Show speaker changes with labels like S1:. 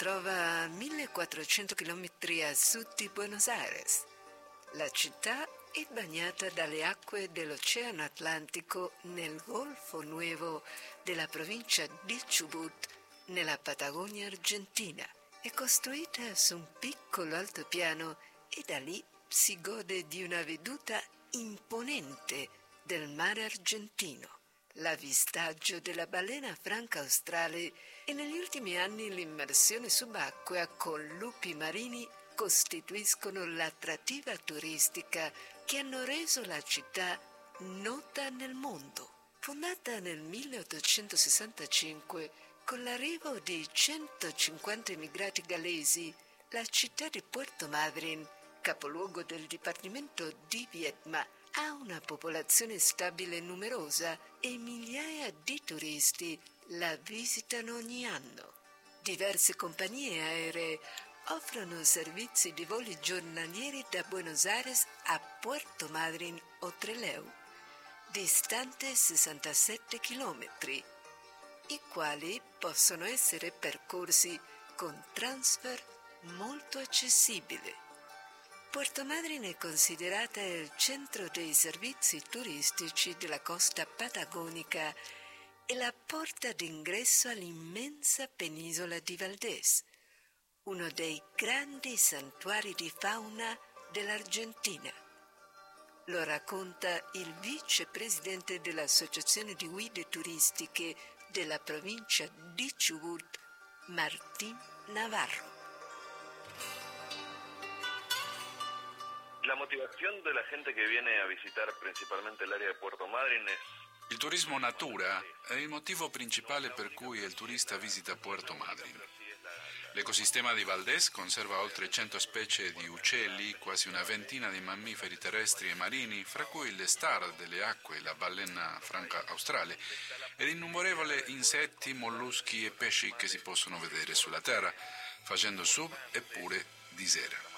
S1: trova a 1400 km a sud di Buenos Aires. La città è bagnata dalle acque dell'Oceano Atlantico nel Golfo Nuevo della provincia di Chubut, nella Patagonia argentina. È costruita su un piccolo altopiano e da lì si gode di una veduta imponente del mare argentino, l'avvistaggio della balena franca australe e negli ultimi anni l'immersione subacquea con lupi marini costituiscono l'attrattiva turistica che hanno reso la città nota nel mondo. Fondata nel 1865 con l'arrivo di 150 immigrati gallesi, la città di Puerto Madryn, capoluogo del dipartimento di Viedma, ha una popolazione stabile e numerosa e migliaia di turisti la visitano ogni anno. Diverse compagnie aeree offrono servizi di voli giornalieri da Buenos Aires a Puerto Madryn o Trelew, distante 67 chilometri, i quali possono essere percorsi con transfer molto accessibile. Puerto Madryn è considerata il centro dei servizi turistici della costa patagonica e la porta d'ingresso all'immensa penisola di Valdés, uno dei grandi santuari di fauna dell'Argentina. Lo racconta il vicepresidente dell'Associazione di Guide Turistiche della provincia di Chubut, Martín Navarro.
S2: La motivación de la gente que viene a visitar principalmente el área de Puerto Madryn es...
S3: Il turismo natura è il motivo principale per cui il turista visita Puerto Madryn. L'ecosistema di Valdés conserva oltre 100 specie di uccelli, quasi una ventina di mammiferi terrestri e marini, fra cui le star delle acque, la balena franca australe, ed innumerevoli insetti, molluschi e pesci che si possono vedere sulla terra, facendo sub e pure di sera.